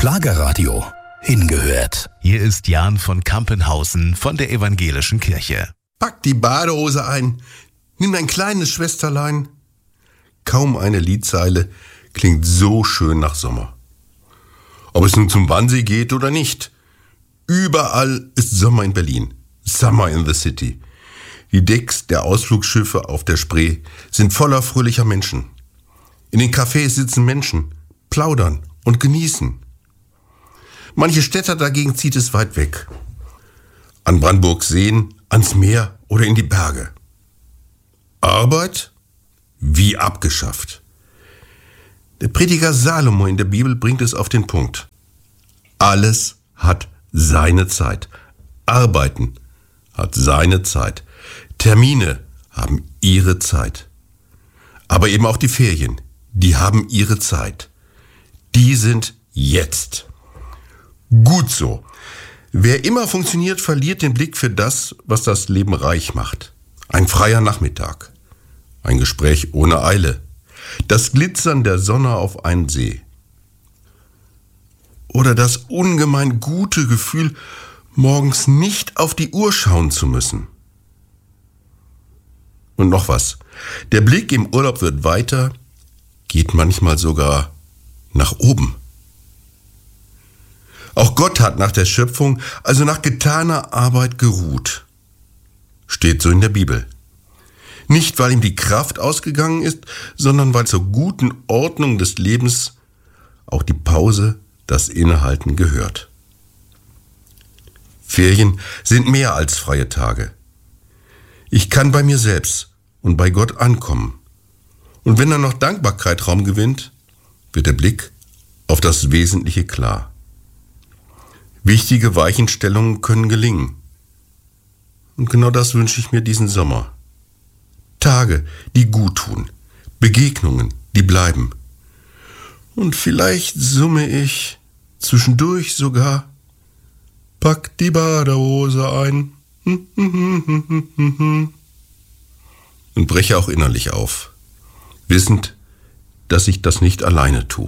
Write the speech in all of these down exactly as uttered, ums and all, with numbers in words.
Schlagerradio. Hingehört. Hier ist Jan von Kampenhausen von der Evangelischen Kirche. Pack die Badehose ein, nimm dein kleines Schwesterlein. Kaum eine Liedzeile klingt so schön nach Sommer. Ob es nun zum Wannsee geht oder nicht. Überall ist Sommer in Berlin. Summer in the City. Die Decks der Ausflugsschiffe auf der Spree sind voller fröhlicher Menschen. In den Cafés sitzen Menschen, plaudern und genießen. Manche Städter dagegen zieht es weit weg. An Brandenburg-Seen, ans Meer oder in die Berge. Arbeit? Wie abgeschafft. Der Prediger Salomo in der Bibel bringt es auf den Punkt. Alles hat seine Zeit. Arbeiten hat seine Zeit. Termine haben ihre Zeit. Aber eben auch die Ferien, die haben ihre Zeit. Die sind jetzt. Gut so. Wer immer funktioniert, verliert den Blick für das, was das Leben reich macht. Ein freier Nachmittag. Ein Gespräch ohne Eile. Das Glitzern der Sonne auf einen See. Oder das ungemein gute Gefühl, morgens nicht auf die Uhr schauen zu müssen. Und noch was. Der Blick im Urlaub wird weiter, geht manchmal sogar nach oben. Auch Gott hat nach der Schöpfung, also nach getaner Arbeit, geruht. Steht so in der Bibel. Nicht, weil ihm die Kraft ausgegangen ist, sondern weil zur guten Ordnung des Lebens auch die Pause, das Innehalten gehört. Ferien sind mehr als freie Tage. Ich kann bei mir selbst und bei Gott ankommen. Und wenn dann noch Dankbarkeit Raum gewinnt, wird der Blick auf das Wesentliche klar. Wichtige Weichenstellungen können gelingen. Und genau das wünsche ich mir diesen Sommer. Tage, die gut tun. Begegnungen, die bleiben. Und vielleicht summe ich zwischendurch sogar: Pack die Badehose ein. Und breche auch innerlich auf, wissend, dass ich das nicht alleine tue.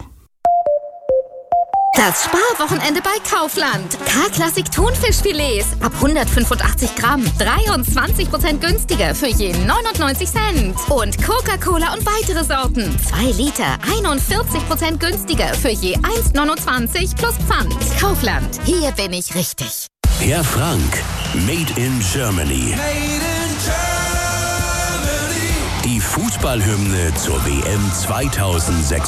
Das Sparwochenende bei Kaufland. K-Klassik Thunfischfilets ab hundertfünfundachtzig Gramm. dreiundzwanzig Prozent günstiger für je neunundneunzig Cent. Und Coca-Cola und weitere Sorten. zwei Liter, einundvierzig Prozent günstiger für je eins neunundzwanzig plus Pfand. Kaufland, hier bin ich richtig. Herr Frank, Made in Germany. Made in Germany. Die Fußballhymne zur W M zweitausendsechs.